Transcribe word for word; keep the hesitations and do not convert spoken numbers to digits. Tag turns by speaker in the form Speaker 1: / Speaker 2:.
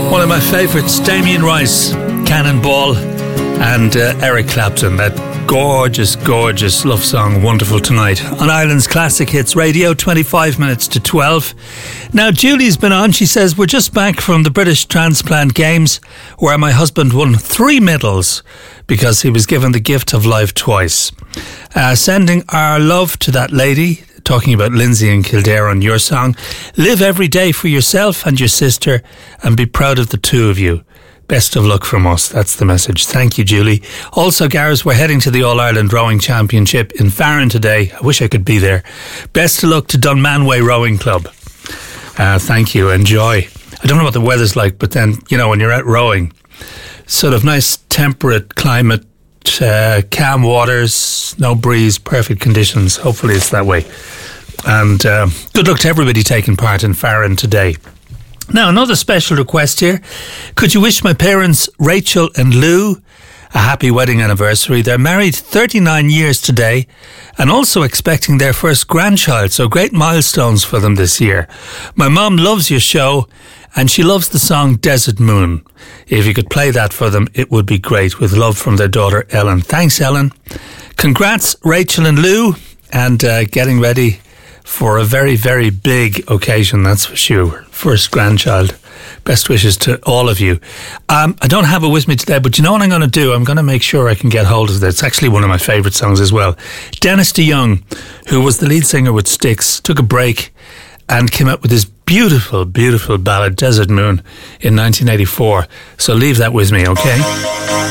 Speaker 1: One of my favourites, Damien Rice, Cannonball, and uh, Eric Clapton. That gorgeous, gorgeous love song, Wonderful Tonight, on Ireland's Classic Hits Radio, twenty-five minutes to twelve. Now, Julie's been on. She says, we're just back from the British Transplant Games, where my husband won three medals because he was given the gift of life twice. Uh, sending our love to that lady, talking about Lindsay and Kildare on your song. Live every day for yourself and your sister and be proud of the two of you. Best of luck from us. That's the message. Thank you, Julie. Also, Gareth, we're heading to the All-Ireland Rowing Championship in Farran today. I wish I could be there. Best of luck to Dunmanway Rowing Club. Uh, thank you. Enjoy. I don't know what the weather's like, but then, you know, when you're out rowing, sort of nice temperate climate, uh, calm waters, no breeze, perfect conditions. Hopefully it's that way. And uh, good luck to everybody taking part in Farran today. Now, another special request here. Could you wish my parents, Rachel and Lou, a happy wedding anniversary? They're married thirty-nine years today and also expecting their first grandchild, so great milestones for them this year. My mum loves your show and she loves the song Desert Moon. If you could play that for them, it would be great. With love from their daughter, Ellen. Thanks, Ellen. Congrats, Rachel and Lou, and uh, getting ready for a very, very big occasion, that's for sure. First grandchild. Best wishes to all of you. Um, I don't have it with me today, but you know what I'm going to do? I'm going to make sure I can get hold of it. It's actually one of my favourite songs as well. Dennis DeYoung, who was the lead singer with Styx, took a break and came out with this beautiful, beautiful ballad, Desert Moon, in nineteen eighty-four. So leave that with me, okay?